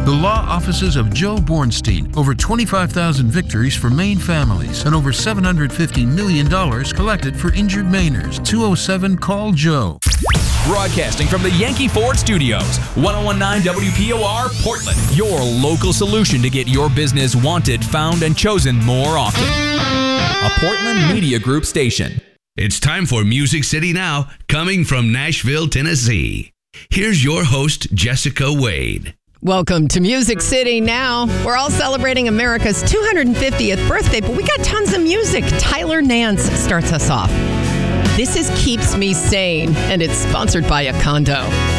The law offices of Joe Bornstein. Over 25,000 victories for Maine families and over $750 million collected for injured Mainers. 207-CALL-JOE. Broadcasting from the Yankee Ford Studios, 1019 WPOR, Portland. Your local solution to get your business wanted, found, and chosen more often. A Portland Media Group station. It's time for Music City Now, coming from Nashville, Tennessee. Here's your host, Jessica Wade. Welcome to Music City Now. We're all celebrating America's 250th birthday, but we got tons of music. Tyler Nance starts us off. This is Keeps Me Sane, and it's sponsored by a condo.